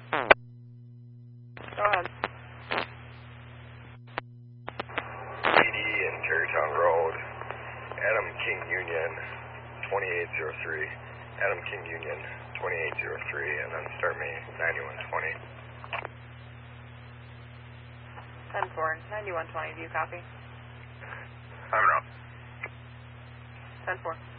Go ahead. PD in Carytown Road, Adam King Union, 2803. Adam King Union, 2803, and then start me 9120. 10-4, 9120, do you copy? I'm wrong. 10-4.